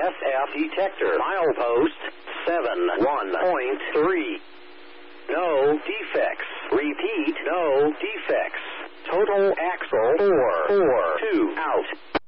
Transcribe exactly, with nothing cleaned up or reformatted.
S F detector. Milepost seven one point three. No defects. Repeat, no defects. Total axle four four two out.